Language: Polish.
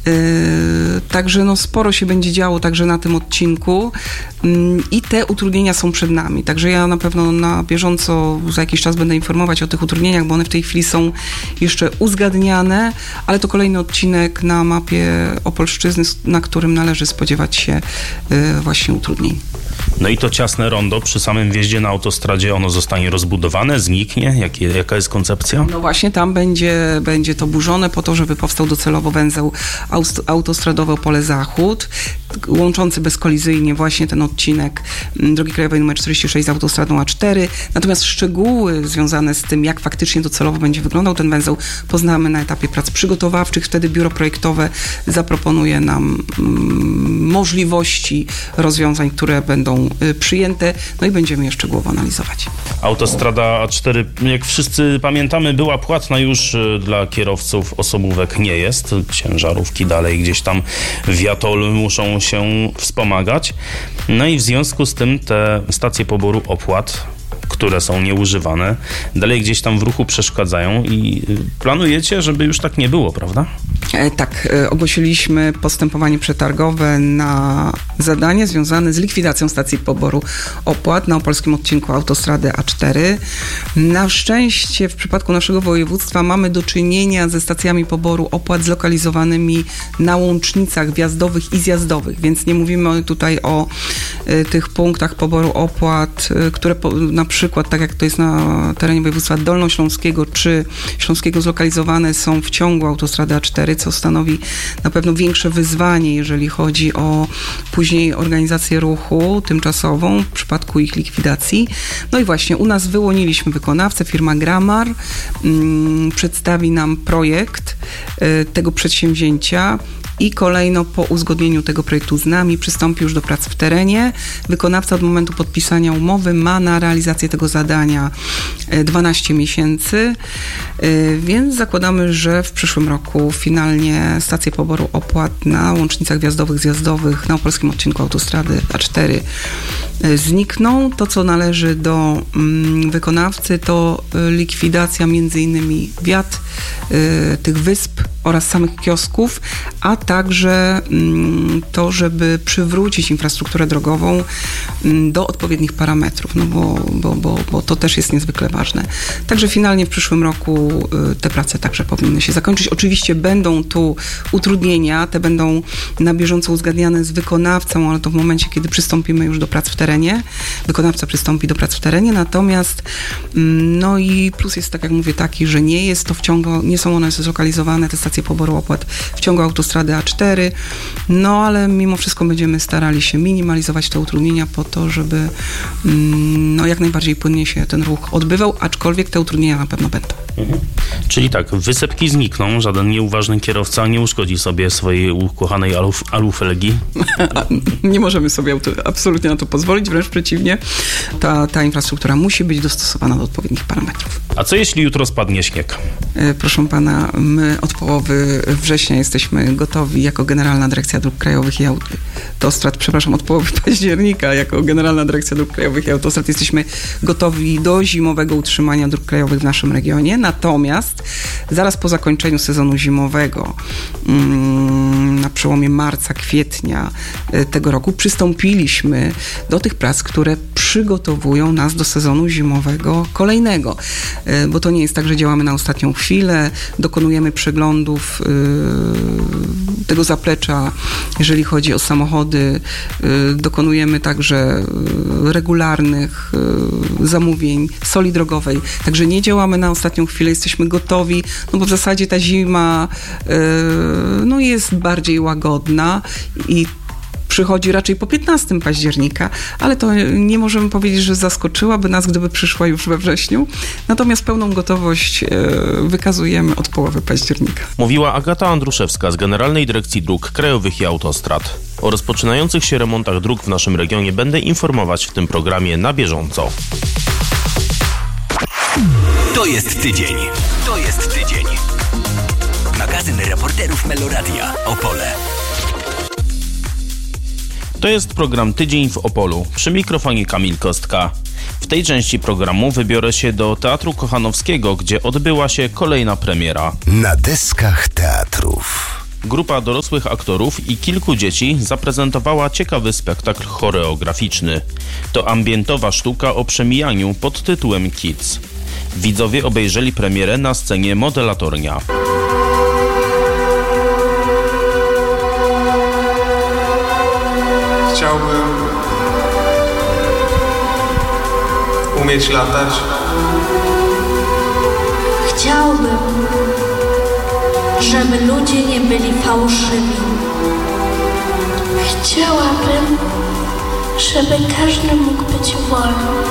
Także sporo się będzie działo także na tym odcinku i te utrudnienia są przed nami. Także ja na pewno na bieżąco za jakiś czas będę informować o tych utrudnieniach, bo one w tej chwili są jeszcze uzgadniane, ale to kolejny odcinek na mapie Opolszczyzny, na którym należy spodziewać się właśnie utrudnień. No i to ciasne rondo przy samym wjeździe na autostradzie, ono zostanie rozbudowane, zniknie? Jaka jest koncepcja? No właśnie, tam będzie to burzone po to, żeby powstał docelowo węzeł autostradowy Opole Zachód, łączący bezkolizyjnie właśnie ten odcinek drogi krajowej nr 46 z autostradą A4. Natomiast szczegóły związane z tym, jak faktycznie docelowo będzie wyglądał ten węzeł, poznamy na etapie prac przygotowawczych. Wtedy biuro projektowe zaproponuje nam możliwości rozwiązań, które będą przyjęte, no i będziemy je szczegółowo analizować. Autostrada A4, jak wszyscy pamiętamy, była płatna już dla kierowców, osobówek nie jest. Ciężarówki dalej gdzieś tam w Jatolu muszą się wspomagać. No i w związku z tym te stacje poboru opłat, które są nieużywane, dalej gdzieś tam w ruchu przeszkadzają i planujecie, żeby już tak nie było, prawda? Tak, ogłosiliśmy postępowanie przetargowe na zadanie związane z likwidacją stacji poboru opłat na opolskim odcinku autostrady A4. Na szczęście w przypadku naszego województwa mamy do czynienia ze stacjami poboru opłat zlokalizowanymi na łącznicach wjazdowych i zjazdowych, więc nie mówimy tutaj o tych punktach poboru opłat, które na przykład, tak jak to jest na terenie województwa dolnośląskiego czy śląskiego, zlokalizowane są w ciągu autostrady A4, co stanowi na pewno większe wyzwanie, jeżeli chodzi o później organizację ruchu tymczasową w przypadku ich likwidacji. No i właśnie u nas wyłoniliśmy wykonawcę, firma Gramar, przedstawi nam projekt tego przedsięwzięcia i kolejno po uzgodnieniu tego projektu z nami przystąpi już do prac w terenie. Wykonawca od momentu podpisania umowy ma na realizację tego zadania 12 miesięcy, więc zakładamy, że w przyszłym roku finalnie stacje poboru opłat na łącznicach wjazdowych, zjazdowych na opolskim odcinku autostrady A4 znikną. To, co należy do wykonawcy, to likwidacja między innymi wiat, tych wysp oraz samych kiosków, a także to, żeby przywrócić infrastrukturę drogową do odpowiednich parametrów, no bo to też jest niezwykle ważne. Także finalnie w przyszłym roku te prace także powinny się zakończyć. Oczywiście będą tu utrudnienia, te będą na bieżąco uzgadniane z wykonawcą, ale to w momencie, kiedy przystąpimy już do prac w terenie. Wykonawca przystąpi do prac w terenie, natomiast no i plus jest, tak jak mówię, taki, że nie są one zlokalizowane, te stacje poboru opłat w ciągu autostrady A4, no ale mimo wszystko będziemy starali się minimalizować te utrudnienia po to, żeby jak najbardziej płynnie się ten ruch odbywał, aczkolwiek te utrudnienia na pewno będą. Czyli tak, wysepki znikną, żaden nieuważny kierowca nie uszkodzi sobie swojej ukochanej alufelgi. Nie możemy sobie absolutnie na to pozwolić, wręcz przeciwnie, ta infrastruktura musi być dostosowana do odpowiednich parametrów. A co jeśli jutro spadnie śnieg? Proszę pana, my od połowy września jesteśmy gotowi jako Generalna Dyrekcja Dróg Krajowych i Autostrad, od połowy października jako Generalna Dyrekcja Dróg Krajowych i Autostrad jesteśmy gotowi do zimowego utrzymania dróg krajowych w naszym regionie. Natomiast zaraz po zakończeniu sezonu zimowego, na przełomie marca, kwietnia tego roku, przystąpiliśmy do tych prac, które przygotowują nas do sezonu zimowego kolejnego. Bo to nie jest tak, że działamy na ostatnią chwilę, dokonujemy przeglądów tego zaplecza, jeżeli chodzi o samochody, dokonujemy także regularnych zamówień soli drogowej. Także nie działamy na ostatnią chwilę, jesteśmy gotowi, no bo w zasadzie ta zima jest bardziej łagodna i przychodzi raczej po 15 października, ale to nie możemy powiedzieć, że zaskoczyłaby nas, gdyby przyszła już we wrześniu. Natomiast pełną gotowość wykazujemy od połowy października. Mówiła Agata Andruszewska z Generalnej Dyrekcji Dróg Krajowych i Autostrad. O rozpoczynających się remontach dróg w naszym regionie będę informować w tym programie na bieżąco. To jest tydzień. Magazyn reporterów Meloradia Opole. To jest program Tydzień w Opolu. Przy mikrofonie Kamil Kostka. W tej części programu wybiorę się do Teatru Kochanowskiego, gdzie odbyła się kolejna premiera. Na deskach teatrów. grupa dorosłych aktorów i kilku dzieci zaprezentowała ciekawy spektakl choreograficzny. To ambientowa sztuka o przemijaniu pod tytułem Kids. Widzowie obejrzeli premierę na scenie Modelatornia. Chciałbym umieć latać. Chciałbym, żeby ludzie nie byli fałszywi. Chciałabym, żeby każdy mógł być wolny.